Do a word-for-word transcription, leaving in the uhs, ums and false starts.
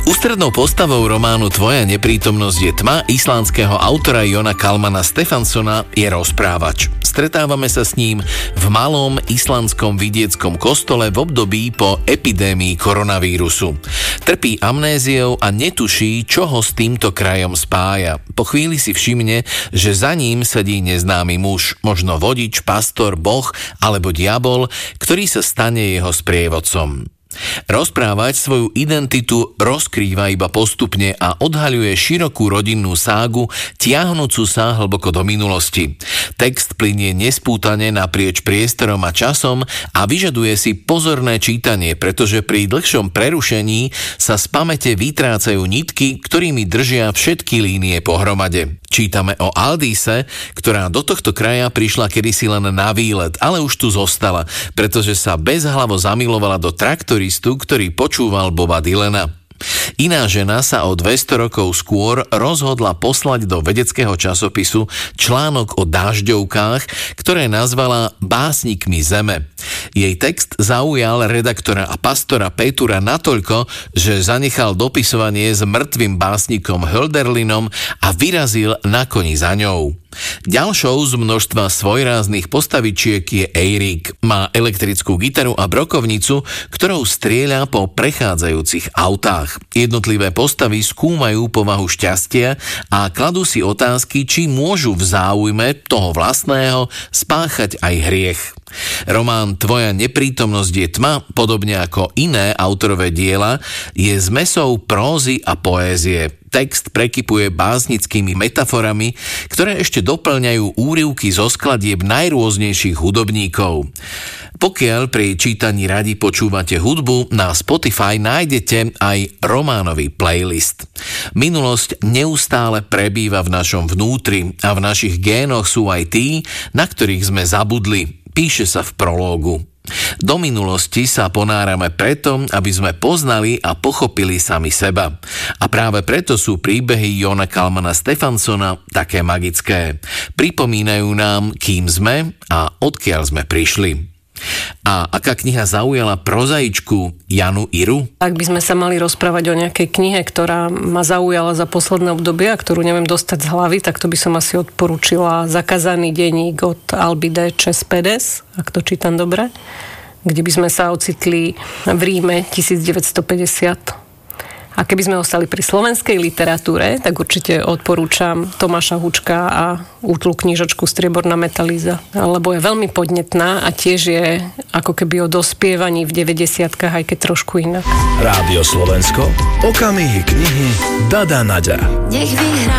Ústrednou postavou románu Tvoja neprítomnosť je tma islandského autora Jona Kalmana Stefansona je rozprávač. Stretávame sa s ním v malom islandskom vidieckom kostole v období po epidémii koronavírusu. Trpí amnéziou a netuší, čo ho s týmto krajom spája. Po chvíli si všimne, že za ním sedí neznámy muž, možno vodič, pastor, boh alebo diabol, ktorý sa stane jeho sprievodcom. Rozprávať svoju identitu rozkrýva iba postupne a odhaľuje širokú rodinnú ságu, tiahnúcu sa hlboko do minulosti. Text plynie nespútane naprieč priestorom a časom a vyžaduje si pozorné čítanie, pretože pri dlhšom prerušení sa z pamäte vytrácajú nitky, ktorými držia všetky línie pohromade. Čítame o Aldíse, ktorá do tohto kraja prišla kedysi len na výlet, ale už tu zostala, pretože sa bezhlavo zamilovala do traktoristu, ktorý počúval Boba Dylana. Iná žena sa o dvesto rokov skôr rozhodla poslať do vedeckého časopisu článok o dážďovkách, ktoré nazvala Básnikmi zeme. Jej text zaujal redaktora a pastora Petura natoľko, že zanechal dopisovanie s mŕtvým básnikom Hölderlinom a vyrazil na koni za ňou. Ďalšou z množstva svojráznych postavičiek je Eirík. Má elektrickú gitaru a brokovnicu, ktorou strieľa po prechádzajúcich autách. Jednotlivé postavy skúmajú povahu šťastia a kladú si otázky, či môžu v záujme toho vlastného spáchať aj hriech. Román Tvoja neprítomnosť je tma, podobne ako iné autorové diela, je zmesou prózy a poézie. Text prekypuje básnickými metaforami, ktoré ešte doplňajú úryvky zo skladieb najrôznejších hudobníkov. Pokiaľ pri čítaní radi počúvate hudbu, na Spotify nájdete aj románový playlist. Minulosť neustále prebýva v našom vnútri a v našich génoch sú aj tí, na ktorých sme zabudli. Píše sa v prológu. Do minulosti sa ponárame preto, aby sme poznali a pochopili sami seba. A práve preto sú príbehy Jona Kalmana Stefansona také magické. Pripomínajú nám, kým sme a odkiaľ sme prišli. A aká kniha zaujala prozaičku Janu Iru? Ak by sme sa mali rozprávať o nejakej knihe, ktorá ma zaujala za posledné obdobie a ktorú neviem dostať z hlavy, tak to by som asi odporúčila Zakázaný denník od Albidy Cespedes, ak to čítam dobre, kde by sme sa ocitli v Ríme tisícdeväťstopäťdesiat. A keby sme ostali pri slovenskej literatúre, tak určite odporúčam Tomáša Hučka a útlu knižočku Strieborná metalíza, lebo je veľmi podnetná a tiež je ako keby o dospievaní v deväťdesiatkach, aj keď trošku inak. Rádio Slovensko, okamihy knihy Dada Naďa. Nech vyhrá